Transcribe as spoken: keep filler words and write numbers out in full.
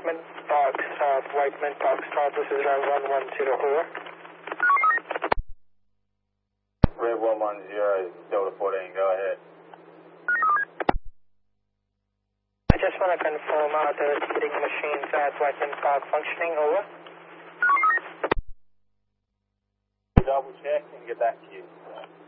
Whiteman Park, South Whiteman Park, South. This is Red one one zero, over. Red one one zero, Delta fourteen, go ahead. I just want to confirm uh, the ticketing machines at Whiteman Park functioning, over. Double check and get back to you.